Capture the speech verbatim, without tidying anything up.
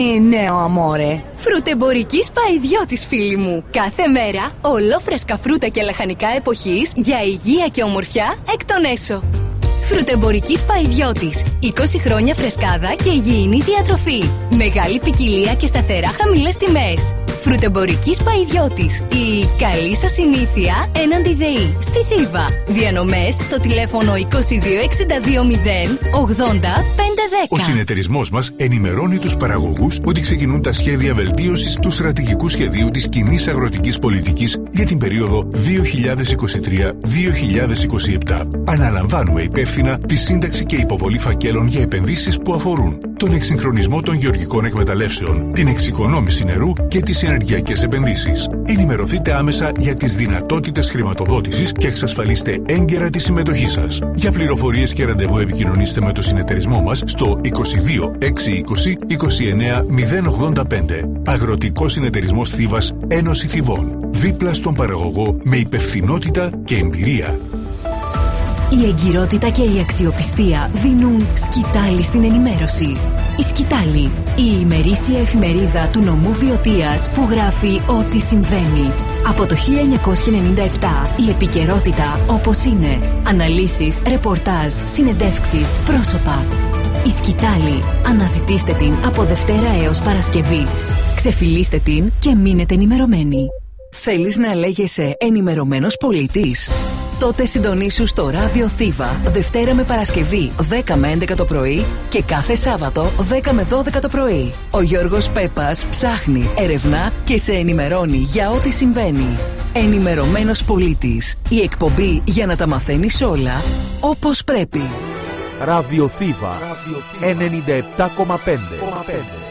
Ε, νέο αμόρε. Φρουτεμπορικής Παϊδιώτης, φίλοι μου. Κάθε μέρα ολόφρεσκα φρούτα και λαχανικά εποχής για υγεία και ομορφιά εκ των έσω. Φρουτεμπορικής Παϊδιώτης. είκοσι χρόνια φρεσκάδα και υγιεινή διατροφή. Μεγάλη ποικιλία και σταθερά χαμηλές τιμές. Φρουτεμπορικής Παϊδιώτης. Η καλή σας συνήθεια έναντι ΔΕΗ. Στη Θήβα. Διανομές στο τηλέφωνο είκοσι δύο εξήντα δύο μηδέν ογδόντα πεντακόσια δέκα. Ο συνεταιρισμός μας ενημερώνει τους παραγωγούς ότι ξεκινούν τα σχέδια βελτίωσης του στρατηγικού σχεδίου της κοινής αγροτικής πολιτικής για την περίοδο δύο χιλιάδες είκοσι τρία με δύο χιλιάδες είκοσι επτά. Αναλαμβάνουμε υπεύθυνα τη σύνταξη και υποβολή φακέλων για επενδύσεις που αφορούν τον εξυγχρονισμό των γεωργικών εκμεταλλεύσεων, την εξοικονόμηση νερού και τις ενεργειακές επενδύσεις. Ενημερωθείτε άμεσα για τις δυνατότητες χρηματοδότησης και εξασφαλίστε έγκαιρα τη συμμετοχή σας. Για πληροφορίες και ραντεβού επικοινωνήστε με το συνεταιρισμό μας στο είκοσι δύο εξακόσια είκοσι είκοσι εννέα μηδέν ογδόντα πέντε. Αγροτικός Συνεταιρισμός Θήβας, Ένωση Θηβών. Δίπλα στον παραγωγό με υπευθυνότητα και εμπειρία. Η εγκυρότητα και η αξιοπιστία δίνουν σκητάλη στην ενημέρωση. Η Σκητάλη, η ημερήσια εφημερίδα του νομού Βιωτίας που γράφει ό,τι συμβαίνει. Από το χίλια εννιακόσια ενενήντα επτά η επικαιρότητα όπως είναι. Αναλύσεις, ρεπορτάζ, συνεντεύξεις, πρόσωπα. Η Σκητάλη. Αναζητήστε την από Δευτέρα έως Παρασκευή. Ξεφυλίστε την και μείνετε ενημερωμένοι. Θέλεις να λέγεσαι ενημερωμένος πολίτης? Τότε συντονίσου στο Ράδιο Θήβα Δευτέρα με Παρασκευή δέκα με έντεκα το πρωί και κάθε Σάββατο δέκα με δώδεκα το πρωί. Ο Γιώργος Πέπας ψάχνει, ερευνά και σε ενημερώνει για ό,τι συμβαίνει. Ενημερωμένος πολίτης. Η εκπομπή για να τα μαθαίνεις όλα όπως πρέπει. Ράδιο Θήβα ενενήντα επτά κόμμα πέντε.